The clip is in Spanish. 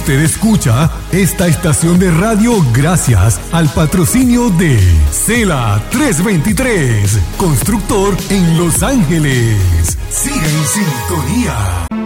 Usted escucha esta estación de radio gracias al patrocinio de Cela 323, constructor en Los Ángeles. Sigue en sintonía.